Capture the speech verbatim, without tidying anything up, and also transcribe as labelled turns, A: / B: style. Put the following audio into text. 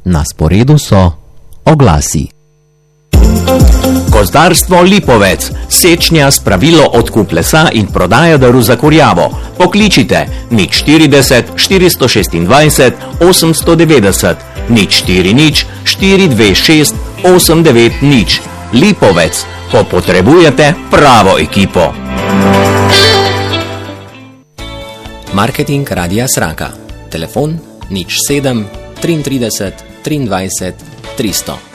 A: Na sporedu so oglasi.
B: Gozdarstvo Lipovec, sečnja, spravilo, odkup lesa in prodaja drv za kurjavo. Pokličite nič štirideset štiristo šestindvajset osemsto devetdeset, nič štiri nič štiri dve šest osem devet nič. Lipovec, ko potrebujete pravo ekipo.
C: Marketing Radia Sraka. Telefon nič sedem triintrideset triindvajset tristo.